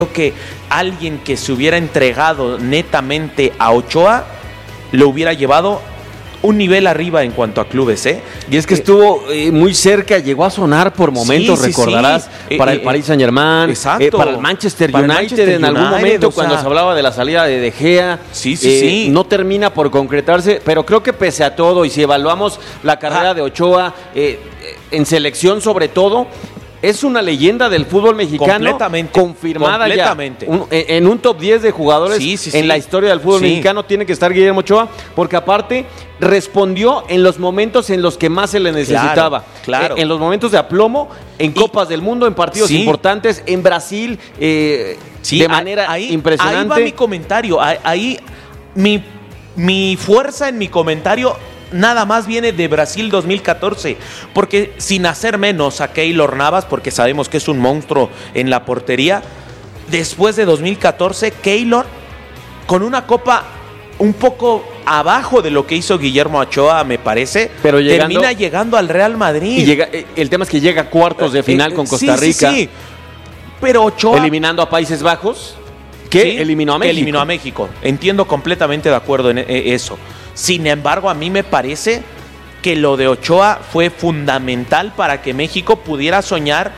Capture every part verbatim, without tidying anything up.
que alguien que se hubiera entregado netamente a Ochoa lo hubiera llevado un nivel arriba en cuanto a clubes, ¿eh? Y es que estuvo eh, muy cerca, llegó a sonar por momentos, sí, sí, recordarás, sí. para eh, el Paris Saint-Germain, eh, para el Manchester para United, el Manchester en algún United, momento, o sea, cuando se hablaba de la salida de De Gea, sí, sí, eh, sí. no termina por concretarse, pero creo que pese a todo, y si evaluamos la carrera ah. de Ochoa, eh, en selección sobre todo, es una leyenda del fútbol mexicano completamente, confirmada completamente. ya. Un, en un top diez de jugadores sí, sí, en sí. la historia del fútbol sí. mexicano tiene que estar Guillermo Ochoa, porque aparte respondió en los momentos en los que más se le necesitaba. Claro, claro. En, en los momentos de aplomo, en Copas y, del Mundo, en partidos sí. importantes, en Brasil, eh, sí, de manera ahí, impresionante. Ahí va mi comentario, ahí, ahí mi, mi fuerza en mi comentario nada más viene de Brasil dos mil catorce, porque sin hacer menos a Keylor Navas, porque sabemos que es un monstruo en la portería, después de dos mil catorce, Keylor, con una copa un poco abajo de lo que hizo Guillermo Ochoa, me parece, pero llegando, termina llegando al Real Madrid. Y llega, el tema es que llega a cuartos de final eh, con Costa sí, Rica. Sí, sí. Pero Ochoa, eliminando a Países Bajos, que sí, eliminó a México. Eliminó a México. Entiendo completamente de acuerdo en eso. Sin embargo, a mí me parece que lo de Ochoa fue fundamental para que México pudiera soñar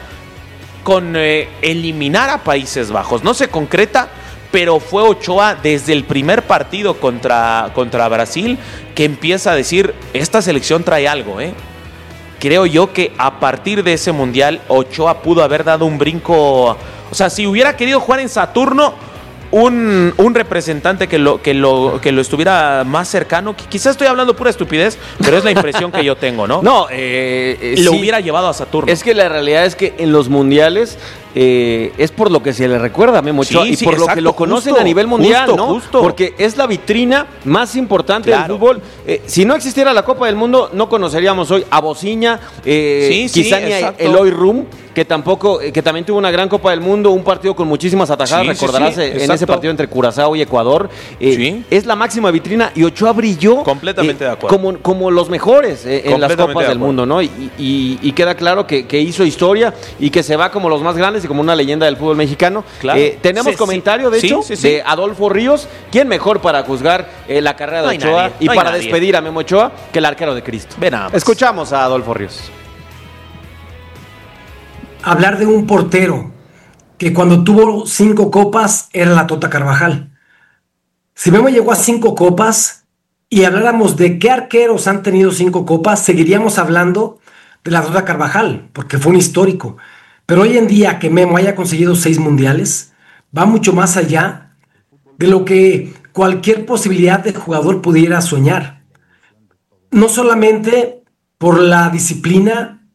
con eh, eliminar a Países Bajos. No se concreta, pero fue Ochoa desde el primer partido contra, contra Brasil que empieza a decir, esta selección trae algo, ¿eh? Creo yo que a partir de ese mundial Ochoa pudo haber dado un brinco. O sea, si hubiera querido jugar en Saturno, Un, un representante que lo, que, lo, que lo estuviera más cercano, quizás estoy hablando pura estupidez, pero es la impresión que yo tengo, ¿no? No, eh, eh, lo sí. hubiera llevado a Saturno. Es que la realidad es que en los mundiales eh, es por lo que se le recuerda a Memo Ochoa, sí, y sí, por exacto, lo que lo conocen justo, a nivel mundial, justo, ¿no? Justo. Porque es la vitrina más importante claro. del fútbol. Eh, si no existiera la Copa del Mundo, no conoceríamos hoy a Bociña, eh, sí, quizá sí, ni a Eloy Rum, que tampoco, que también tuvo una gran Copa del Mundo, un partido con muchísimas atajadas, sí, recordarás sí, sí, en ese partido entre Curazao y Ecuador. Eh, sí. Es la máxima vitrina y Ochoa brilló completamente eh, de acuerdo. Como, como los mejores eh, en las Copas del Mundo, ¿no? Y, y, y queda claro que, que hizo historia y que se va como los más grandes y como una leyenda del fútbol mexicano. Claro. Eh, tenemos sí, comentario, de sí, hecho, sí, sí, de Adolfo Ríos. ¿Quién mejor para juzgar eh, la carrera de no Ochoa nadie, y no para nadie. despedir a Memo Ochoa que el arquero de Cristo? Ven a Escuchamos a Adolfo Ríos. Hablar de un portero que cuando tuvo cinco copas era la Tota Carvajal. Si Memo llegó a cinco copas y habláramos de qué arqueros han tenido cinco copas, seguiríamos hablando de la Tota Carvajal, porque fue un histórico. Pero hoy en día que Memo haya conseguido seis mundiales, va mucho más allá de lo que cualquier posibilidad de jugador pudiera soñar. No solamente por la disciplina,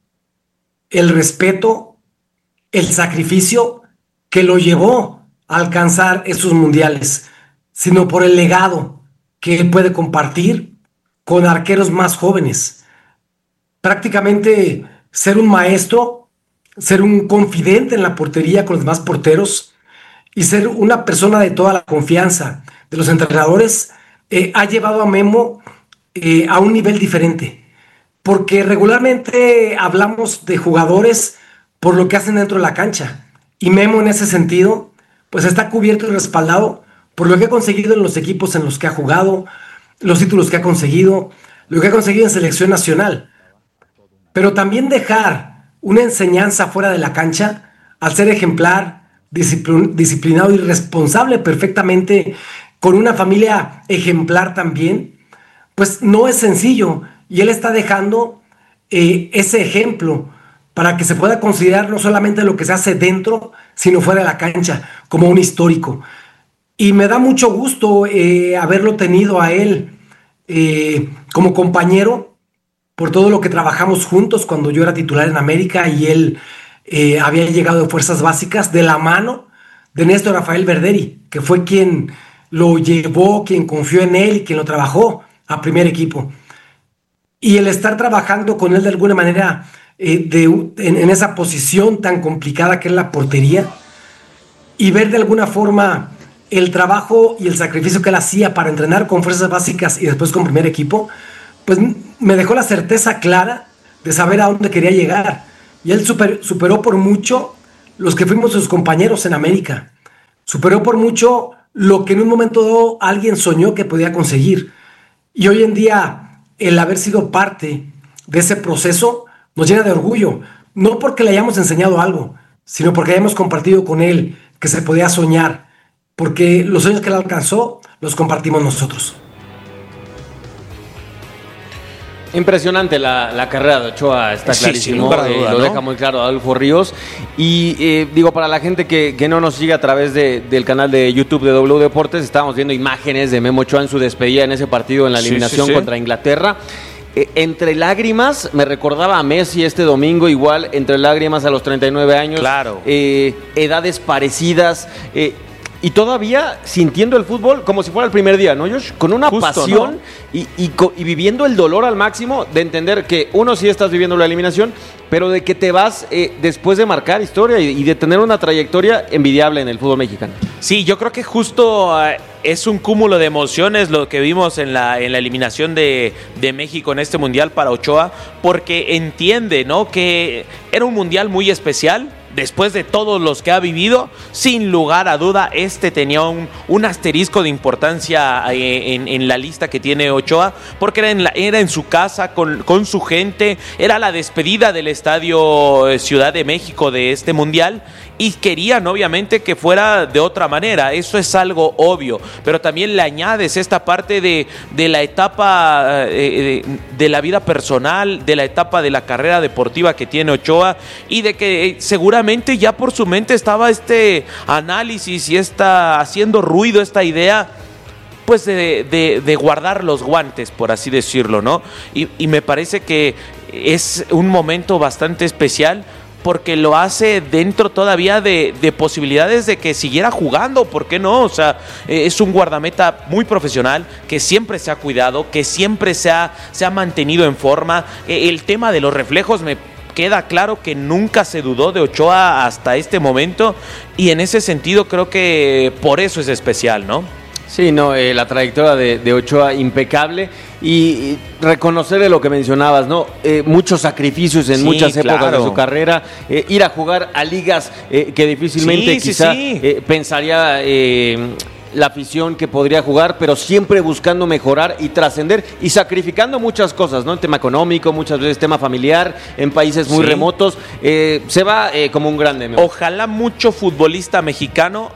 el respeto, el sacrificio que lo llevó a alcanzar esos mundiales, sino por el legado que él puede compartir con arqueros más jóvenes. Prácticamente ser un maestro, ser un confidente en la portería con los demás porteros y ser una persona de toda la confianza de los entrenadores eh, ha llevado a Memo eh, a un nivel diferente. Porque regularmente hablamos de jugadores por lo que hacen dentro de la cancha. Y Memo en ese sentido, pues está cubierto y respaldado por lo que ha conseguido en los equipos en los que ha jugado, los títulos que ha conseguido, lo que ha conseguido en selección nacional. Pero también dejar una enseñanza fuera de la cancha, al ser ejemplar, disciplin- disciplinado y responsable perfectamente, con una familia ejemplar también, pues no es sencillo. Y él está dejando eh, ese ejemplo para que se pueda considerar no solamente lo que se hace dentro, sino fuera de la cancha, como un histórico. Y me da mucho gusto eh, haberlo tenido a él eh, como compañero, por todo lo que trabajamos juntos cuando yo era titular en América y él eh, había llegado de Fuerzas Básicas de la mano de Néstor Rafael Verderi, que fue quien lo llevó, quien confió en él y quien lo trabajó a primer equipo. Y el estar trabajando con él de alguna manera eh, de, en, en esa posición tan complicada que es la portería y ver de alguna forma el trabajo y el sacrificio que él hacía para entrenar con Fuerzas Básicas y después con primer equipo, pues me dejó la certeza clara de saber a dónde quería llegar. Y él super, superó por mucho los que fuimos sus compañeros en América. superó por mucho lo que en un momento dado alguien soñó que podía conseguir. Y hoy en día, el haber sido parte de ese proceso nos llena de orgullo, no porque le hayamos enseñado algo, sino porque hayamos compartido con él que se podía soñar, porque los sueños que él alcanzó los compartimos nosotros. Impresionante la, la carrera de Ochoa, está Sí, clarísimo, sin duda, eh, lo ¿no? deja muy claro Adolfo Ríos. Y eh, digo, para la gente que, que no nos sigue a través de, del canal de YouTube de W Deportes, estábamos viendo imágenes de Memo Ochoa en su despedida en ese partido en la Sí, eliminación sí, sí. contra Inglaterra. Eh, entre lágrimas, me recordaba a Messi este domingo, igual, entre lágrimas a los treinta y nueve años. Claro. Eh, edades parecidas. Eh, Y todavía sintiendo el fútbol como si fuera el primer día, ¿no, Josh? Con una Justo, pasión, ¿no? y, y, co- y viviendo el dolor al máximo de entender que uno sí estás viviendo la eliminación, pero de que te vas eh, después de marcar historia y, y de tener una trayectoria envidiable en el fútbol mexicano. Sí, yo creo que justo eh, es un cúmulo de emociones lo que vimos en la, en la eliminación de, de México en este Mundial para Ochoa, porque entiende, ¿no?, que era un Mundial muy especial. Después de todos los que ha vivido, sin lugar a duda, este tenía un, un asterisco de importancia eh, en, en la lista que tiene Ochoa, porque era en, la, era en su casa, con, con su gente, era la despedida del Estadio eh, Ciudad de México de este Mundial, y querían obviamente que fuera de otra manera, eso es algo obvio, pero también le añades esta parte de, de la etapa eh, de, de la vida personal, de la etapa de la carrera deportiva que tiene Ochoa, y de que eh, seguramente ya por su mente estaba este análisis y está haciendo ruido esta idea, pues de, de, de guardar los guantes, por así decirlo, ¿no? Y, y me parece que es un momento bastante especial, porque lo hace dentro todavía de, de posibilidades de que siguiera jugando, ¿por qué no? O sea, eh, es un guardameta muy profesional, que siempre se ha cuidado, que siempre se ha, se ha mantenido en forma. Eh, el tema de los reflejos me queda claro que nunca se dudó de Ochoa hasta este momento, y en ese sentido creo que por eso es especial, ¿no? Sí, no, eh, la trayectoria de, de Ochoa impecable, y, y reconocerle lo que mencionabas, ¿no? Eh, muchos sacrificios en Sí, muchas épocas claro. de su carrera, eh, ir a jugar a ligas eh, que difícilmente Sí, sí, quizá sí. eh, pensaría eh, la afición que podría jugar, pero siempre buscando mejorar y trascender y sacrificando muchas cosas, ¿no? El tema económico, muchas veces tema familiar, en países muy Sí. remotos, eh, se va eh, como un grande. ¿no? Ojalá mucho futbolista mexicano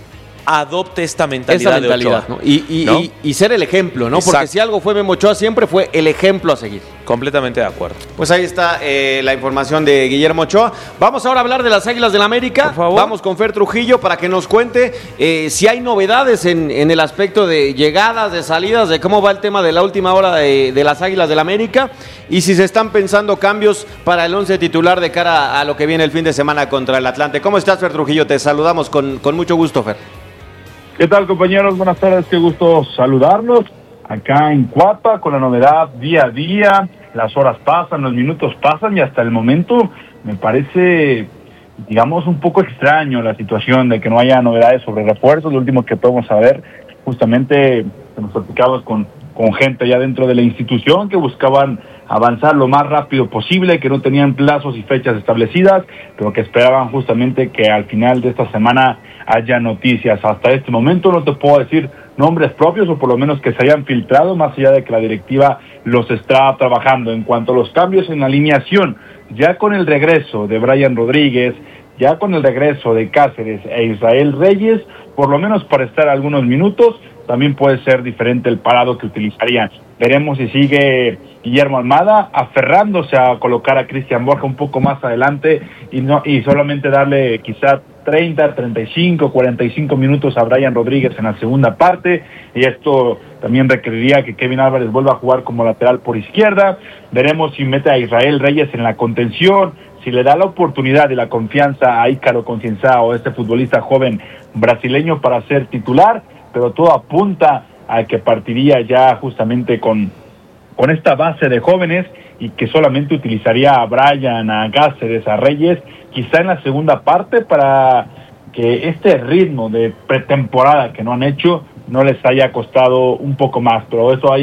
adopte esta mentalidad, Esa mentalidad, de Ochoa, ¿no? Y, y, ¿no? y, y ser el ejemplo, ¿no? Exacto. Porque si algo fue Memo Ochoa, siempre fue el ejemplo a seguir. Completamente de acuerdo. Pues ahí está eh, la información de Guillermo Ochoa. Vamos ahora a hablar de las Águilas del América. Por favor. Vamos con Fer Trujillo para que nos cuente eh, si hay novedades en, en el aspecto de llegadas, de salidas, de cómo va el tema de la última hora de, de las Águilas del América, y si se están pensando cambios para el once titular de cara a, a lo que viene el fin de semana contra el Atlante. ¿Cómo estás, Fer Trujillo? Te saludamos con, con mucho gusto, Fer. ¿Qué tal, compañeros? Buenas tardes, qué gusto saludarlos acá en Cuapa con la novedad día a día. Las horas pasan, los minutos pasan y hasta el momento me parece, digamos, un poco extraño la situación de que no haya novedades sobre refuerzos. Lo último que podemos saber, justamente nos platicamos con, con gente ya dentro de la institución que buscaban avanzar lo más rápido posible, que no tenían plazos y fechas establecidas, pero que esperaban justamente que al final de esta semana haya noticias. Hasta este momento no te puedo decir nombres propios, o por lo menos que se hayan filtrado, más allá de que la directiva los está trabajando. En cuanto a los cambios en la alineación, ya con el regreso de Brian Rodríguez, ya con el regreso de Cáceres e Israel Reyes, por lo menos para estar algunos minutos, también puede ser diferente el parado que utilizarían. Veremos si sigue Guillermo Almada aferrándose a colocar a Cristian Borja un poco más adelante y no y solamente darle quizá treinta, treinta y cinco, cuarenta y cinco minutos a Brian Rodríguez en la segunda parte, y esto también requeriría que Kevin Álvarez vuelva a jugar como lateral por izquierda. Veremos si mete a Israel Reyes en la contención, si le da la oportunidad y la confianza a Ícaro Conceição, este futbolista joven brasileño, para ser titular, pero todo apunta a que partiría ya justamente con, con esta base de jóvenes, y que solamente utilizaría a Brian, a Cáceres, a Reyes, quizá en la segunda parte, para que este ritmo de pretemporada que no han hecho no les haya costado un poco más, pero eso hay que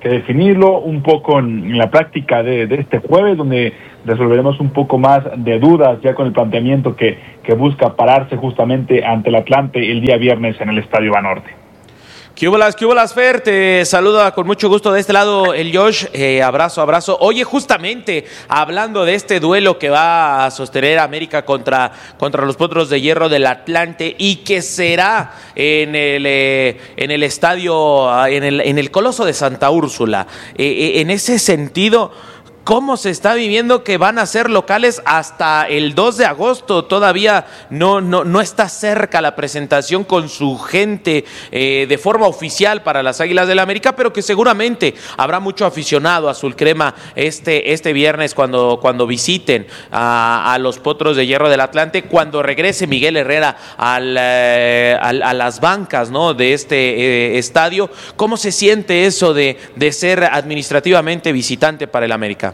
que definirlo un poco en, en la práctica de, de este jueves, donde resolveremos un poco más de dudas ya con el planteamiento que, que busca pararse justamente ante el Atlante el día viernes en el Estadio Banorte. ¿Qué hubo las, qué hubo las, Fer? Te saluda con mucho gusto de este lado el Josh. Eh, abrazo, abrazo. Oye, justamente hablando de este duelo que va a sostener América contra, contra los Potros de Hierro del Atlante y que será en el, eh, en el estadio, en el, en el Coloso de Santa Úrsula. Eh, eh, en ese sentido, ¿cómo se está viviendo que van a ser locales hasta el dos de agosto? Todavía no, no, no está cerca la presentación con su gente eh, de forma oficial para las Águilas del América, pero que seguramente habrá mucho aficionado azul crema este, este viernes cuando, cuando visiten a, a los Potros de Hierro del Atlante, cuando regrese Miguel Herrera al, eh, al, a las bancas, ¿no?, de este eh, estadio. ¿Cómo se siente eso de, de ser administrativamente visitante para el América?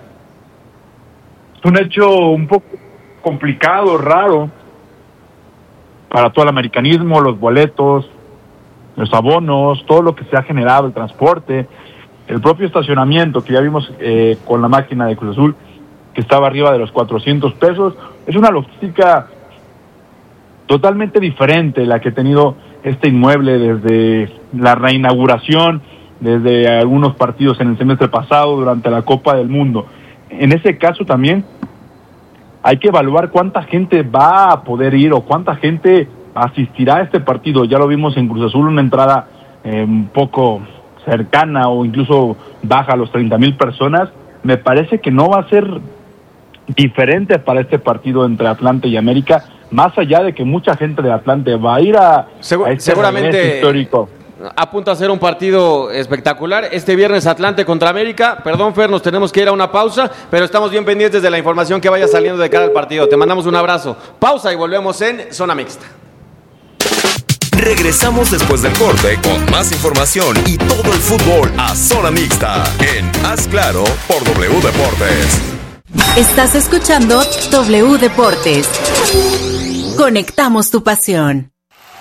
Un hecho un poco complicado, raro para todo el americanismo, los boletos, los abonos, todo lo que se ha generado, el transporte, el propio estacionamiento que ya vimos eh, con la máquina de Cruz Azul, que estaba arriba de los cuatrocientos pesos. Es una logística totalmente diferente la que ha tenido este inmueble desde la reinauguración, desde algunos partidos en el semestre pasado, durante la Copa del Mundo. En ese caso también hay que evaluar cuánta gente va a poder ir o cuánta gente asistirá a este partido. Ya lo vimos en Cruz Azul, una entrada eh, un poco cercana o incluso baja a los treinta mil personas. Me parece que no va a ser diferente para este partido entre Atlante y América, más allá de que mucha gente de Atlante va a ir a, Segu- a este seguramente histórico. Apunta a ser un partido espectacular. Este viernes Atlante contra América. Perdón, Fer, nos tenemos que ir a una pausa, pero estamos bien pendientes de la información que vaya saliendo de cara al partido. Te mandamos un abrazo. Pausa y volvemos en Zona Mixta. Regresamos después del corte con más información y todo el fútbol a Zona Mixta en Haz Claro por W Deportes. Estás escuchando W Deportes. Conectamos tu pasión.